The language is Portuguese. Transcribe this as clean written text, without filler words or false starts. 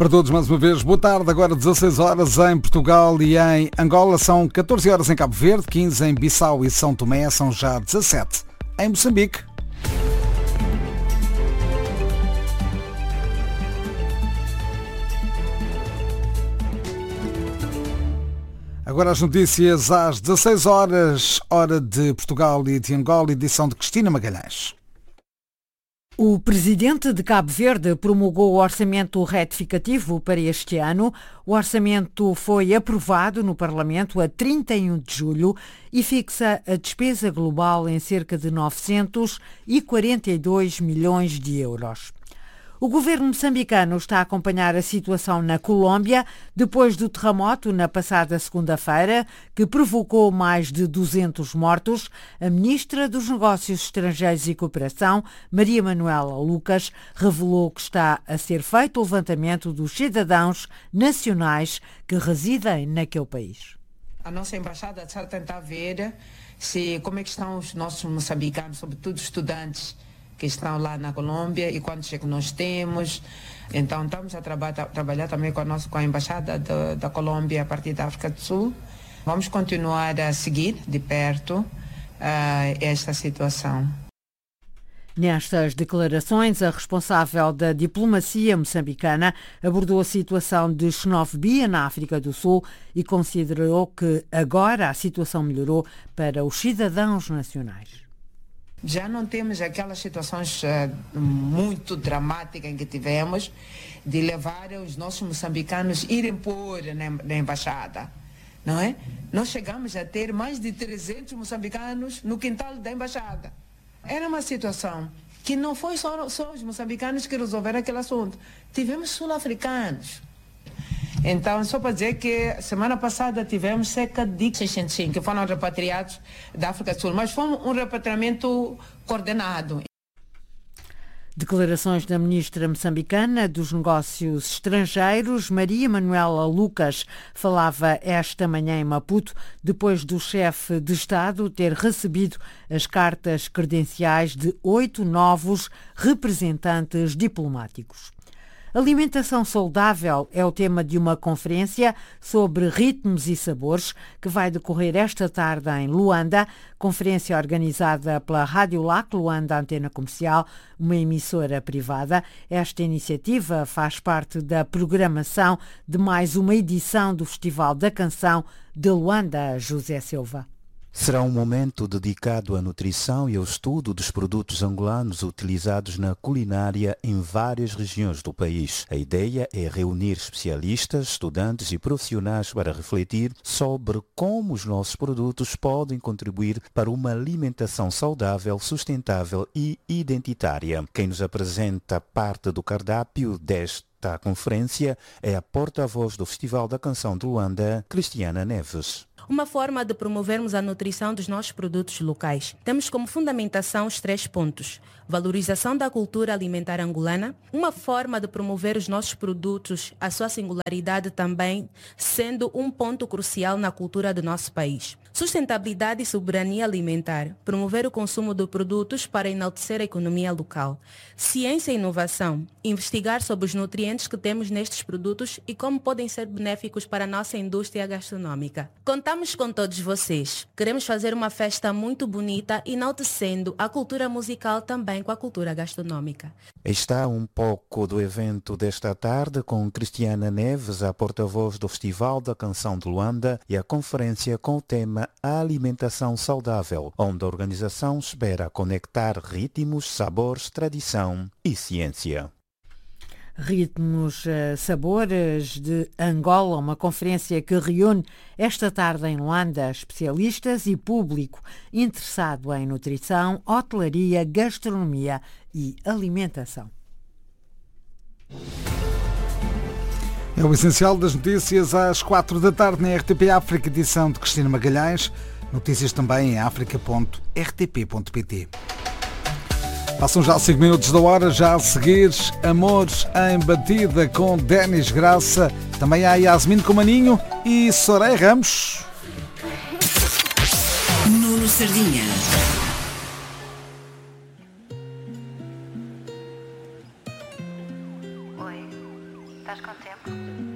Para todos, mais uma vez, boa tarde. Agora 16 horas em Portugal e em Angola. São 14 horas em Cabo Verde, 15 em Bissau e São Tomé. São já 17 em Moçambique. Agora as notícias às 16 horas, hora de Portugal e de Angola, edição de Cristina Magalhães. O presidente de Cabo Verde promulgou o orçamento retificativo para este ano. O orçamento foi aprovado no Parlamento a 31 de julho e fixa a despesa global em cerca de 942 milhões de euros. O governo moçambicano está a acompanhar a situação na Colômbia depois do terremoto na passada segunda-feira, que provocou mais de 200 mortos. A ministra dos Negócios Estrangeiros e Cooperação, Maria Manuela Lucas, revelou que está a ser feito o levantamento dos cidadãos nacionais que residem naquele país. A nossa embaixada está a tentar ver como é que estão os nossos moçambicanos, sobretudo estudantes, que estão lá na Colômbia e quantos é que nós temos. Então estamos a trabalhar também com a Embaixada da Colômbia a partir da África do Sul. Vamos continuar a seguir de perto esta situação. Nestas declarações, a responsável da diplomacia moçambicana abordou a situação de xenofobia na África do Sul e considerou que agora a situação melhorou para os cidadãos nacionais. Já não temos aquelas situações muito dramáticas em que tivemos de levar os nossos moçambicanos irem pôr na embaixada, não é? Nós chegamos a ter mais de 300 moçambicanos no quintal da embaixada. Era uma situação que não foi só os moçambicanos que resolveram aquele assunto. Tivemos sul-africanos. Então, só para dizer que semana passada tivemos cerca de 605 que foram repatriados da África do Sul, mas foi um repatriamento coordenado. Declarações da ministra moçambicana dos Negócios Estrangeiros, Maria Manuela Lucas, falava esta manhã em Maputo, depois do chefe de Estado ter recebido as cartas credenciais de 8 novos representantes diplomáticos. Alimentação saudável é o tema de uma conferência sobre ritmos e sabores que vai decorrer esta tarde em Luanda, conferência organizada pela Rádio LAC Luanda Antena Comercial, uma emissora privada. Esta iniciativa faz parte da programação de mais uma edição do Festival da Canção de Luanda. José Silva. Será um momento dedicado à nutrição e ao estudo dos produtos angolanos utilizados na culinária em várias regiões do país. A ideia é reunir especialistas, estudantes e profissionais para refletir sobre como os nossos produtos podem contribuir para uma alimentação saudável, sustentável e identitária. Quem nos apresenta parte do cardápio desta conferência é a porta-voz do Festival da Canção de Luanda, Cristiana Neves. Uma forma de promovermos a nutrição dos nossos produtos locais. Temos como fundamentação os 3 pontos. Valorização da cultura alimentar angolana, uma forma de promover os nossos produtos, a sua singularidade também sendo um ponto crucial na cultura do nosso país. Sustentabilidade e soberania alimentar, promover o consumo de produtos para enaltecer a economia local. Ciência e inovação, investigar sobre os nutrientes que temos nestes produtos e como podem ser benéficos para a nossa indústria gastronômica. Contamos com todos vocês. Queremos fazer uma festa muito bonita, enaltecendo a cultura musical também com a cultura gastronômica. Está um pouco do evento desta tarde com Cristiana Neves, a porta-voz do Festival da Canção de Luanda, e a conferência com o tema A Alimentação Saudável, onde a organização espera conectar ritmos, sabores, tradição e ciência. Ritmos, sabores de Angola, uma conferência que reúne esta tarde em Luanda especialistas e público interessado em nutrição, hotelaria, gastronomia e alimentação. É o essencial das notícias às 4 da tarde na RTP África, edição de Cristina Magalhães. Notícias também em africa.rtp.pt. Passam já 5 minutos da hora, já a seguir Amores em Batida com Denis Graça, também há Yasmin Comaninho e Soraya Ramos. Nuno Sardinha. Oi, Estás com tempo?